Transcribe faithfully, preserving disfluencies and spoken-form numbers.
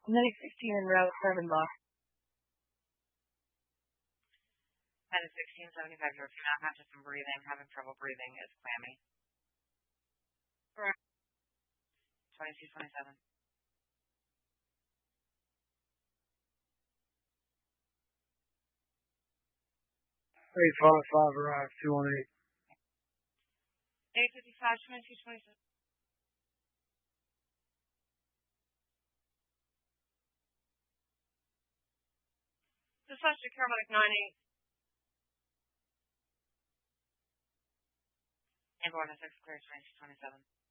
Medic sixteen in route, Herman Law. Medic sixteen seventy-five, you're female conscious and breathing, having trouble breathing, is clammy. Correct. twenty-two twenty-seven. eight five five arrive, two one eight. eight fifty-five, twenty-two twenty-seven. Dispatch to Paramedic nine eight. Airborne six, clear twenty-two twenty-seven.